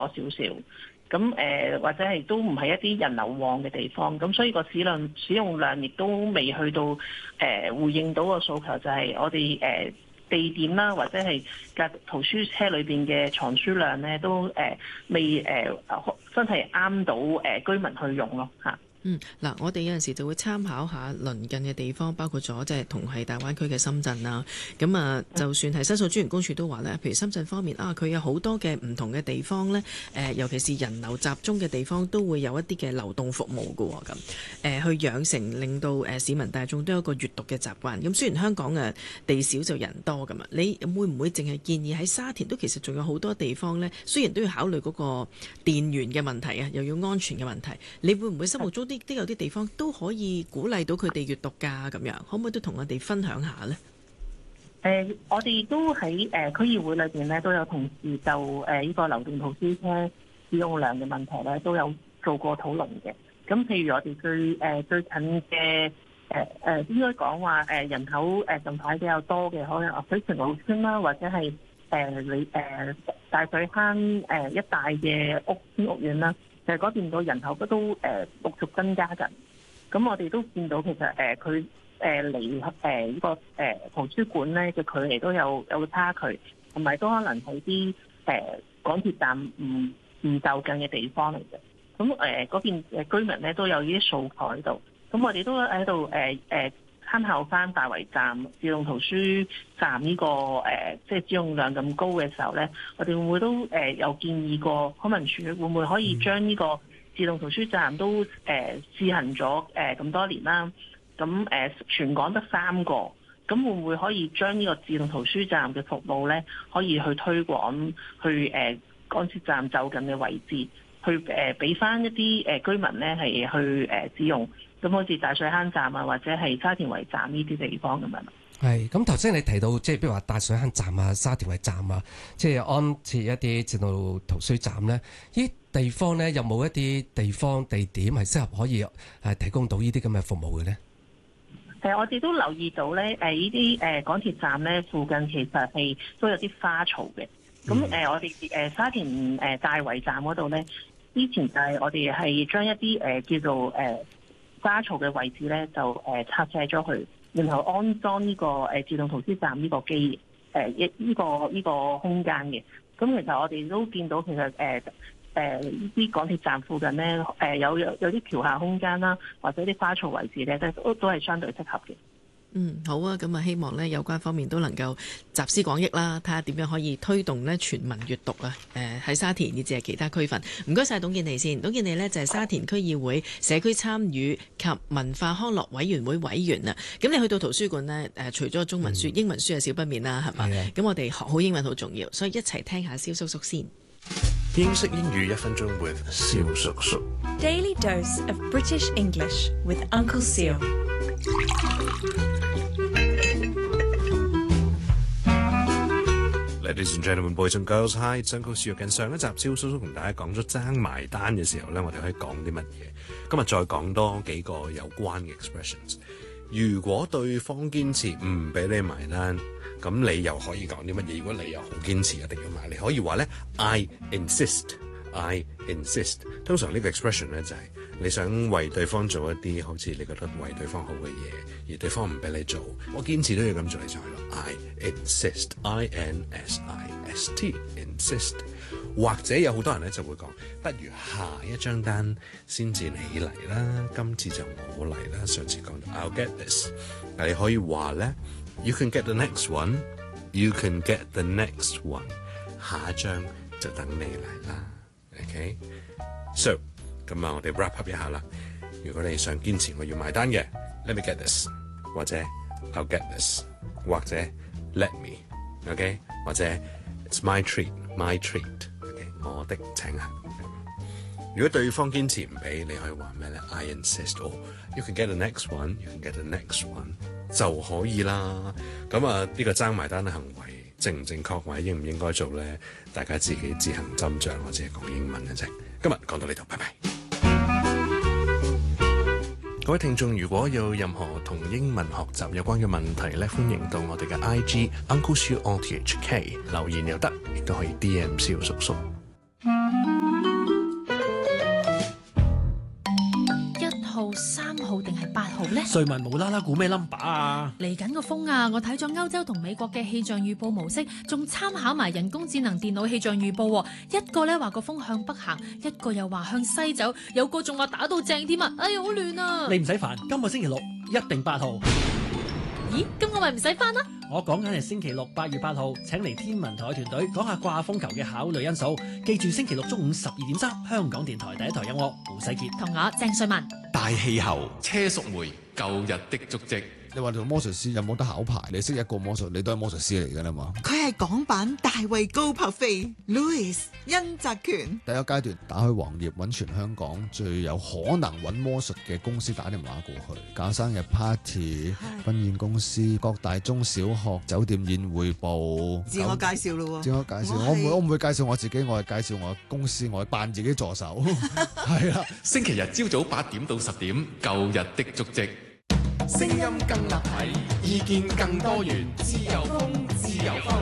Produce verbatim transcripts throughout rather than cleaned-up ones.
少少。咁誒、呃、或者係都唔係一啲人流旺嘅地方，咁所以個使量使用量亦都未去到誒、呃、回應到個訴求，就係我哋誒、呃、地點啦，或者係架圖書車裏邊嘅藏書量咧，都誒、呃、未誒、呃、真係啱到誒、呃、居民去用咯嚇。 嗯，嗱，我哋有陣時就會參考下鄰近嘅地方，包括咗即係同係大灣區嘅深圳啦。咁啊，就算係申訴專員公署都話咧，譬如深圳方面啊，佢有好多嘅唔同嘅地方咧，誒、呃，尤其是人流集中嘅地方，都會有一啲嘅流動服務㗎喎。咁誒、呃，去養成令到誒、呃、市民大眾都有一個閱讀嘅習慣。咁雖然香港嘅地少就人多㗎嘛，你會唔會淨係建議喺沙田都其實仲有好多地方咧？雖然都要考慮嗰個電源嘅問題啊，又要安全嘅問題，你會唔會心目中啲都有啲地方都可以鼓勵到佢哋閱讀㗎？咁樣可唔可以都同我哋分享下呢？ 誒、呃，我哋都喺誒、呃、區議會裏邊咧，都有同事就誒呢、呃這個流動圖書車使用量嘅問題咧，都有做過討論嘅。咁譬如我哋最誒、呃、最近嘅誒誒，應該講話誒人口誒近排比較多嘅，可能水泉澳村啦，或者係誒你誒大水坑誒、呃、一帶嘅屋村屋苑啦。誒嗰邊個人口都誒陸續增加緊，咁我哋都見到其實誒佢誒離誒呢個誒圖書館咧嘅距離都有有差距，同埋都可能喺啲誒港鐵站唔唔就近嘅地方嚟嘅。咁誒嗰邊誒居民咧都有呢啲訴求喺度，咁我哋都喺度誒誒參考翻大圍站自動圖書站呢個誒即係使用量咁高嘅時候咧，我哋會唔會都誒有建議過康文署會唔會可以將呢個自動圖書站都誒試行咗誒咁多年啦？咁誒全港得三個，咁會唔會可以將呢個自動圖書站嘅服務咧，可以去推廣去誒港鐵站就近嘅位置，去誒俾翻一啲誒居民咧係去誒使用？咁好似大水坑站啊，或者係沙田圍站呢啲地方咁樣。 係，咁頭先你提到即係，譬如話大水坑站啊、沙田圍站啊，即係安設一啲自動圖書站咧，呢地方咧有冇一啲地方地點係適合可以誒提供到呢啲咁嘅服務嘅咧？ 誒，我哋都留意到咧，誒呢啲誒港鐵站咧附近其實係都有啲花槽嘅。咁誒、嗯，我哋誒沙田誒大圍站嗰度咧，之前就係我哋係將一啲誒叫做誒花槽嘅位置咧，就誒拆卸咗佢，然後安裝呢個誒自動圖書站呢個機誒一呢個呢個空間嘅。咁其實我哋都見到其實誒誒呢啲港鐵站附近咧誒有有有啲橋下空間啦，或者啲花槽位置咧都都係相對適合嘅。 嗯，好啊，咁啊希望呢有關方面都能夠集思廣益啦，睇下點樣可以推動呢全民閱讀啊！誒、呃、喺沙田以至係其他區份。唔該晒董建妮先，董建妮呢就係、是、沙田區議會社區參與及文化康樂委員會委員啊。咁你去到圖書館呢，誒、呃、除咗中文書、嗯、英文書係少不免啦，係嘛？咁我哋學好英文好重要，所以一齊聽下蕭叔叔先。 英式英語一分鐘 with 蕭叔叔。 Daily dose of British English with Uncle Seal。 Ladies and gentlemen, boys and girls, hi， 真高少近上一集，蕭叔叔同大家講咗爭埋單嘅時候咧，我哋可以講啲乜嘢？今日再講多幾個有關嘅 expressions。如果對方堅持唔俾你埋單，咁你又可以講啲乜嘢？如果你又好堅持一定要買，你可以話咧 I insist，I insist。通常呢個 expression 咧就係、是、你想為對方做一啲好似你覺得為對方好嘅嘢，而對方唔俾你做，我堅持都要咁做，你就係咯 I insist，I N S I S T，insist。或者有好多人咧就會講，不如下一張單先至你嚟啦，今次就我嚟啦。上次講到 I'll get this， 但你可以話咧 You can get the next one，You can get the next one， 下一張就等你嚟啦。OK，so 咁啊，我哋 wrap up 一下啦。如果你想堅持我要埋單嘅 ，Let me get this， 或者 I'll get this， 或者 Let me，OK，、okay? 或者 It's my treat，my treat。OK， 我的請客。如果對方堅持唔俾，你可以話咩咧 ？I insist， or you can get the next one，you can get the next one 就可以啦。咁啊，呢個爭埋單嘅行為正唔正確，或者應唔應該做咧？大家自己自行斟酌，我只係講英文嘅啫。今日講到呢度，拜拜。各位聽眾，如果有任何同英文學習有關嘅問題咧，歡迎到我哋嘅 I G Uncle Siu O T H K 留言又得，亦都可以 D M 蕭叔叔。 號、三號定係八號呢？ 瑞文無啦啦估咩 number 啊？ 嚟緊個風啊！我睇咗歐洲同美國嘅氣象預報模式，仲參考埋人工智能電腦氣象預報。一個咧話個風向北行，一個又話向西走，有個仲話打到正添啊！哎呀，好亂啊！ 你唔使煩，今個星期六一定八號。 咦？咁我咪唔使返啦？ 我講緊係星期六八月八號，請嚟天文台嘅團隊講下掛風球嘅考慮因素。記住星期六中午十二點三，香港電台第一台有我胡世傑同我鄭瑞文。 大氣候，車淑梅，舊日的足跡。 你話做魔術師有冇得考牌？你識一個魔術，你都係魔術師嚟㗎啦嘛。 佢係港版大衛高柏飛 Louis 甄澤權。 第一階段打開黃頁，揾全香港最有可能揾魔術嘅公司打電話過去，搞生日 party、婚宴公司、各大中小學、酒店宴會部。 自我介紹咯喎。 自我介紹，我唔會，我唔會介紹我自己，我係介紹我公司，我係扮自己助手。係啦， 星期日朝早八點到十點，舊日的足跡。聲音更立體，意見更多元，自由風，自由風。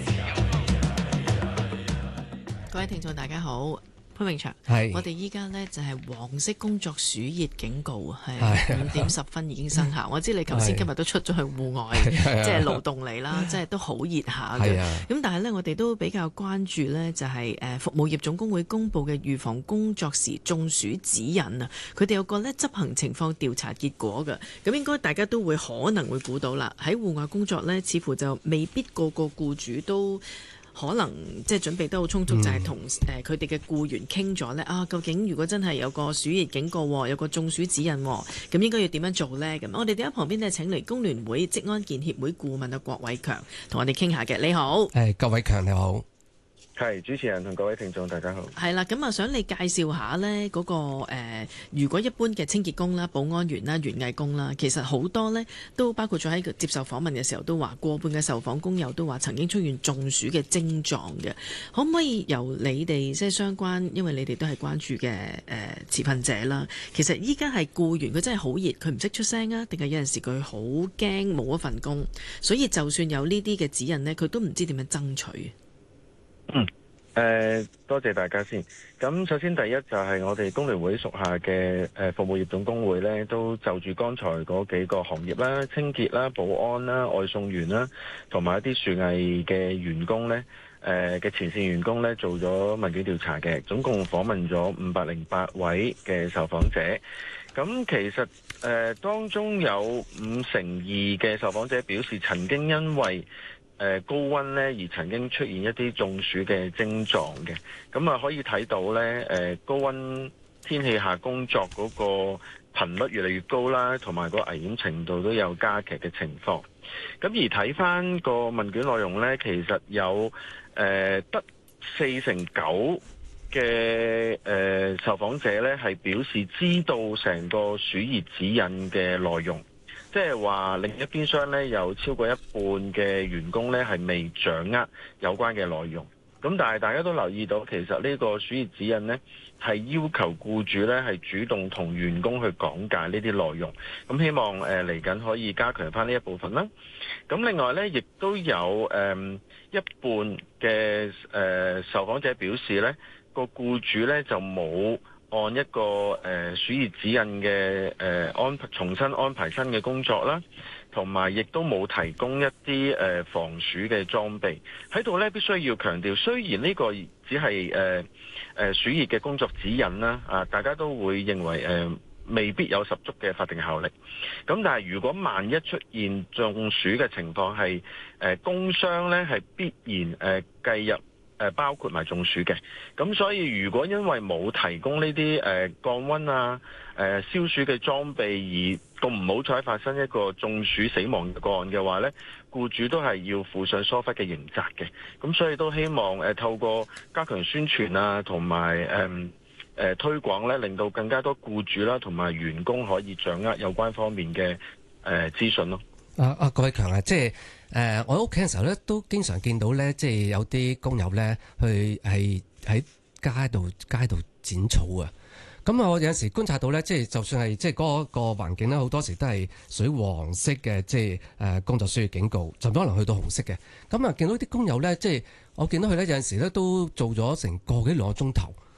各位聽眾大家好。潘永祥， 係我哋依家呢就係黃色工作暑熱警告啊，係五點十分已經生效。我知你頭先今日都出咗去戶外，即係勞動嚟啦，即係都好熱下嘅。咁但係呢，我哋都比較關注呢，就係誒服務業總工會公佈嘅預防工作時中暑指引啊。佢哋有個呢執行情況調查結果嘅，咁應該大家都會可能會估到啦。喺戶外工作呢，似乎就未必個個僱主都可能即係準備得好充足，嗯、就係同誒佢哋嘅僱員傾咗呢啊，究竟如果真係有個暑熱警告，有個中暑指引，咁應該要點樣做呢？咁我哋哋喺旁邊呢請嚟工聯會職安健協會顧問啊郭偉強同我哋傾下嘅。你好， 誒郭偉強你好。 係主持人同各位聽眾大家好。 係啦，咁啊想你介紹下呢嗰、嗰個、呃、如果一般嘅清潔工啦、保安員啦、園藝工啦，其實好多呢都包括咗喺接受訪問嘅時候都話，過半嘅受訪工友都話曾經出現中暑嘅症狀嘅。可唔可以由你哋即係相關，因為你哋都係關注嘅誒、呃、持份者啦。其實依家係僱員佢真係好熱，佢唔識出聲啊，定係有陣時佢好驚冇一份工，所以就算有呢啲嘅指引呢，佢都唔知點樣爭取。 嗯，誒、呃，多謝大家先。咁首先第一就係我哋工聯會屬下嘅誒服務業總工會咧，都就住剛才嗰幾個行業啦，清潔啦、保安啦、外送員啦，同埋一啲樹藝嘅員工咧，誒、呃、嘅前線員工咧，做咗問卷調查嘅，總共訪問咗五百零八位嘅受訪者。咁其實誒、呃、當中有五成二嘅受訪者表示曾經因為誒高溫咧，而曾經出現一啲中暑嘅症狀嘅，咁啊可以睇到咧，誒高溫天氣下工作嗰個頻率越嚟越高啦，同埋個危險程度都有加劇嘅情況。咁而睇翻個問卷內容咧，其實有誒得四成九嘅誒受訪者咧係表示知道成個暑熱指引嘅內容。即係話另一邊廂咧，有超過一半嘅員工咧係未掌握有關嘅內容。咁但係大家都留意到，其實呢個暑熱指引呢係要求僱主咧係主動同員工去講解呢啲內容。咁希望誒嚟緊可以加強翻呢一部分啦。咁另外咧，亦都有誒、呃、一半嘅誒、呃、受訪者表示咧，個僱主咧就冇按一個誒、呃、暑熱指引嘅誒安排重新安排新嘅工作啦，同埋亦都冇提供一啲誒、呃、防暑嘅裝備喺度咧。必須要強調，雖然呢個只係誒誒暑熱嘅工作指引啦，啊大家都會認為誒、呃、未必有十足嘅法定效力。咁但係如果萬一出現中暑嘅情況，係誒、呃、工傷咧係必然誒、呃、計入。誒包括埋中暑嘅，咁所以如果因為冇提供呢啲誒降溫啊、誒、呃、消暑嘅裝備而咁唔好彩發生一個中暑死亡嘅個案嘅話呢，僱主都係要負上疏忽嘅刑責嘅。咁所以都希望誒、呃、透過加強宣傳啊，同埋誒誒推廣呢，令到更加多僱主啦同埋員工可以掌握有關方面嘅誒資訊咯。 啊啊，郭偉強啊，即係誒、呃，我喺屋企嘅時候咧，都經常見到咧，即係有啲工友咧，去係喺街度街度剪草啊。咁啊，我有陣時觀察到咧，即係就算係即係嗰個環境咧，好多時都係水黃色嘅，即係誒工作需要警告，甚至可能去到紅色嘅。咁啊，見到啲工友咧，即係我見到佢咧，有陣時咧都做咗成個幾兩個鐘頭。